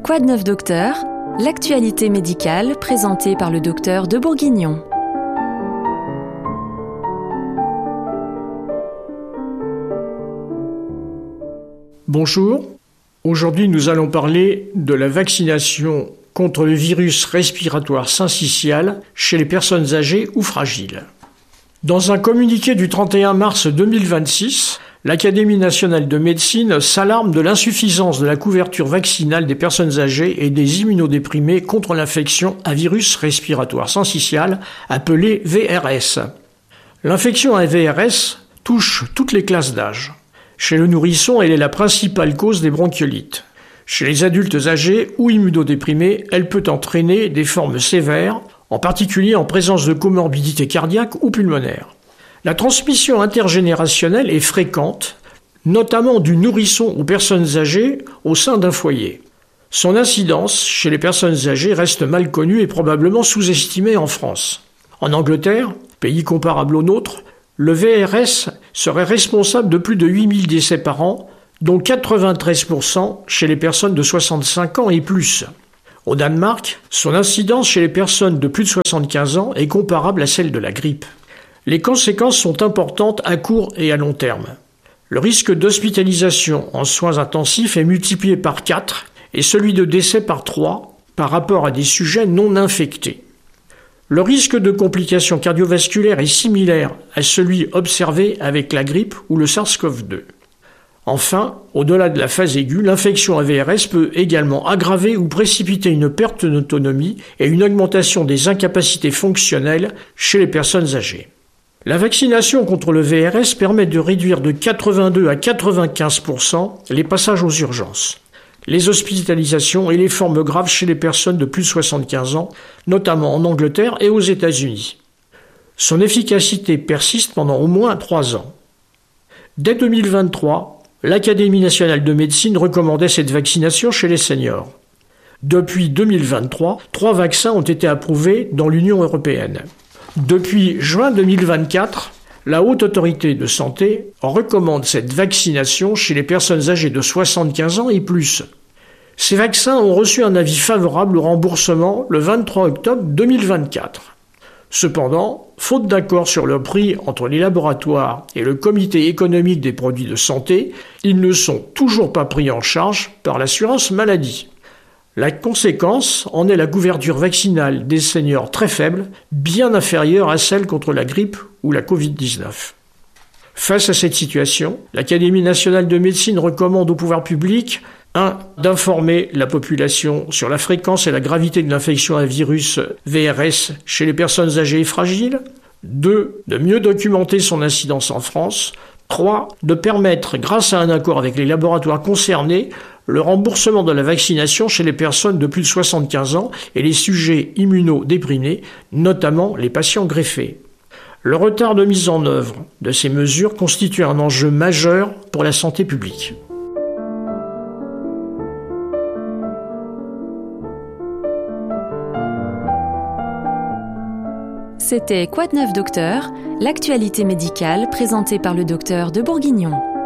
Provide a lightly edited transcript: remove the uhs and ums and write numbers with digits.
Quoi de neuf docteur? L'actualité médicale présentée par le docteur de Bourguignon. Bonjour, aujourd'hui nous allons parler de la vaccination contre le virus respiratoire syncytial chez les personnes âgées ou fragiles. Dans un communiqué du 31 mars 2026, l'Académie nationale de médecine s'alarme de l'insuffisance de la couverture vaccinale des personnes âgées et des immunodéprimés contre l'infection à virus respiratoire syncytial, appelée VRS. L'infection à VRS touche toutes les classes d'âge. Chez le nourrisson, elle est la principale cause des bronchiolites. Chez les adultes âgés ou immunodéprimés, elle peut entraîner des formes sévères, en particulier en présence de comorbidités cardiaques ou pulmonaires. La transmission intergénérationnelle est fréquente, notamment du nourrisson aux personnes âgées au sein d'un foyer. Son incidence chez les personnes âgées reste mal connue et probablement sous-estimée en France. En Angleterre, pays comparable au nôtre, le VRS serait responsable de plus de 8000 décès par an, dont 93% chez les personnes de 65 ans et plus. Au Danemark, son incidence chez les personnes de plus de 75 ans est comparable à celle de la grippe. Les conséquences sont importantes à court et à long terme. Le risque d'hospitalisation en soins intensifs est multiplié par 4 et celui de décès par 3 par rapport à des sujets non infectés. Le risque de complications cardiovasculaires est similaire à celui observé avec la grippe ou le SARS-CoV-2. Enfin, au-delà de la phase aiguë, l'infection à VRS peut également aggraver ou précipiter une perte d'autonomie et une augmentation des incapacités fonctionnelles chez les personnes âgées. La vaccination contre le VRS permet de réduire de 82 à 95% les passages aux urgences, les hospitalisations et les formes graves chez les personnes de plus de 75 ans, notamment en Angleterre et aux États-Unis. Son efficacité persiste pendant au moins 3 ans. Dès 2023, l'Académie nationale de médecine recommandait cette vaccination chez les seniors. Depuis 2023, 3 vaccins ont été approuvés dans l'Union européenne. Depuis juin 2024, la Haute Autorité de Santé recommande cette vaccination chez les personnes âgées de 75 ans et plus. Ces vaccins ont reçu un avis favorable au remboursement le 23 octobre 2024. Cependant, faute d'accord sur le prix entre les laboratoires et le Comité économique des produits de santé, ils ne sont toujours pas pris en charge par l'assurance maladie. La conséquence en est la couverture vaccinale des seniors très faible, bien inférieure à celle contre la grippe ou la Covid-19. Face à cette situation, l'Académie nationale de médecine recommande au pouvoir public 1. D'informer la population sur la fréquence et la gravité de l'infection à virus VRS chez les personnes âgées et fragiles. 2. De mieux documenter son incidence en France. 3. De permettre, grâce à un accord avec les laboratoires concernés, le remboursement de la vaccination chez les personnes de plus de 75 ans et les sujets immunodéprimés, notamment les patients greffés. Le retard de mise en œuvre de ces mesures constitue un enjeu majeur pour la santé publique. C'était Quoi de neuf docteur? L'actualité médicale présentée par le docteur de Bourguignon.